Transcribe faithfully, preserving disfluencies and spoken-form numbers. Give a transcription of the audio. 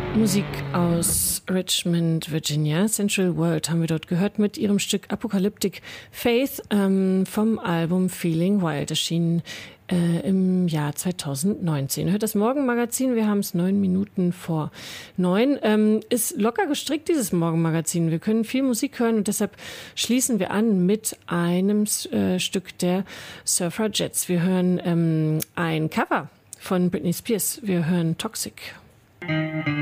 Musik aus Richmond, Virginia. Central World haben wir dort gehört mit ihrem Stück Apocalyptic Faith ähm, vom Album Feeling Wild, erschienen äh, im Jahr zweitausendneunzehn. Hört das Morgenmagazin, wir haben es neun Minuten vor neun. Ähm, ist locker gestrickt, dieses Morgenmagazin. Wir können viel Musik hören und deshalb schließen wir an mit einem äh, Stück der Suffragettes. Wir hören ähm, ein Cover von Britney Spears. Wir hören Toxic.